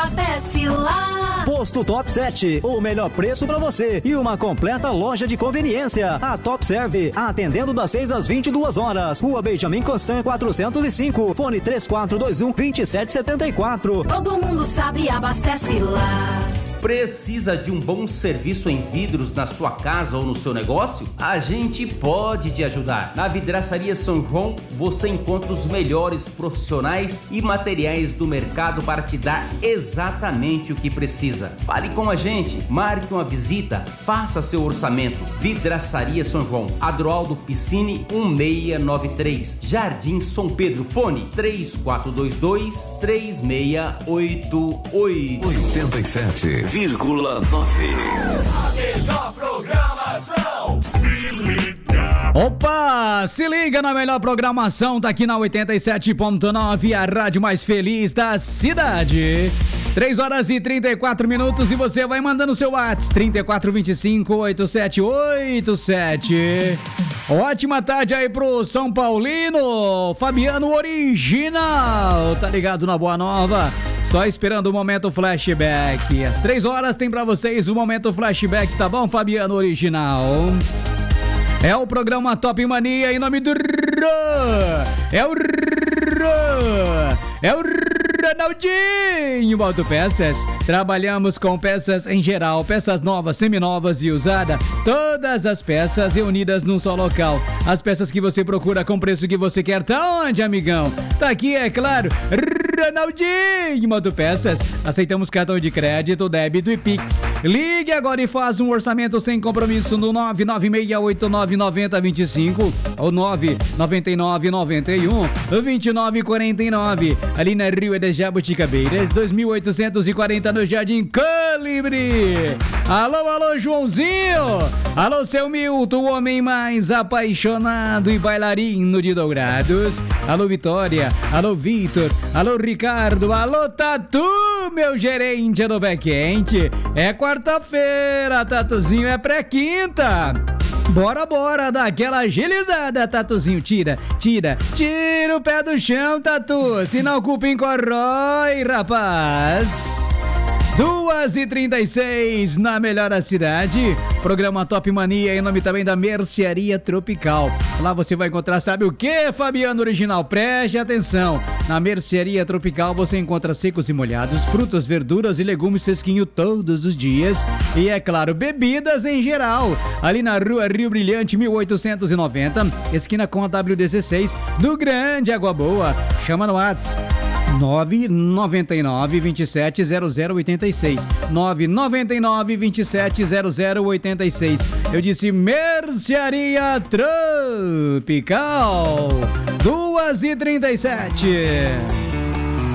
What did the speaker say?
abastece lá. Posto Top 7, o melhor preço pra você e uma completa loja de conveniência. A Top Serve, atendendo das 6 às 22 horas. Rua Benjamin Constant 405, fone 3421-2774. Todo mundo sabe, abastece lá. Precisa de um bom serviço em vidros na sua casa ou no seu negócio? A gente pode te ajudar. Na Vidraçaria São João, você encontra os melhores profissionais e materiais do mercado para te dar exatamente o que precisa. Fale com a gente, marque uma visita, faça seu orçamento. Vidraçaria São João, Adroaldo Piscine 1693, Jardim São Pedro, fone 3422-3688. 87,9. A melhor programação, se liga. Opa, se liga na melhor programação, tá aqui na 87.9, a rádio mais feliz da cidade. 3 horas e 34 minutos e você vai mandando seu WhatsApp 3425-8787. Ótima tarde aí pro São Paulino, Fabiano Original, tá ligado na Boa Nova? Só esperando o momento flashback. Às 3 horas tem pra vocês o momento flashback, tá bom, Fabiano Original? É o programa Top Mania em nome do Ronaldinho Autopeças. Trabalhamos com peças em geral, peças novas, seminovas e usadas. Todas as peças reunidas num só local. As peças que você procura com o preço que você quer. Tá onde, amigão? Tá aqui, é claro. Ronaldinho Autopeças. Aceitamos cartão de crédito, débito e Pix. Ligue agora e faz um orçamento sem compromisso no 996899025 ou 99991-2949. Ali na Rio de Jabuticabeiras, 2840 no Jardim Calibre. Alô, alô, Joãozinho. Alô, seu Milton, o homem mais apaixonado e bailarino de Dourados. Alô, Vitória. Alô, Vitor. Alô, Ricardo. Alô, Tatu, meu gerente do back-end. É quarta-feira, Tatuzinho, é pré-quinta. Bora, dá aquela agilizada, Tatuzinho. Tira o pé do chão, Tatu, senão o cupim corrói, rapaz. 2h36 na melhor da cidade. Programa Top Mania em nome também da Mercearia Tropical. Lá você vai encontrar, sabe o que, Fabiano Original? Preste atenção. Na Mercearia Tropical você encontra secos e molhados, frutas, verduras e legumes fresquinho todos os dias. E é claro, bebidas em geral. Ali na Rua Rio Brilhante 1890, esquina com a W16 do Grande Água Boa. Chama no WhatsApp 999-270086. 999-270086. Eu disse Mercearia Tropical. 2h37.